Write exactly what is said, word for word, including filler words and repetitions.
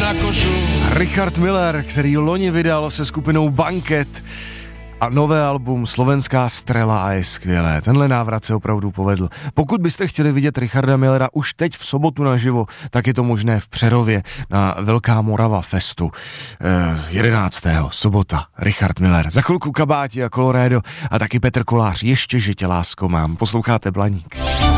na kožu. Richard Miller, který loni vydal se skupinou Banket a nové album Slovenská strela a je skvělé. Tenhle návrat se opravdu povedl. Pokud byste chtěli vidět Richarda Millera už teď v sobotu naživo, tak je to možné v Přerově na Velká Morava Festu. Eh, jedenáctého sobota. Richard Miller. Za chvilku Kabáti a Colorado a taky Petr Kolář. Ještě, že tě lásko mám. Posloucháte Blaník.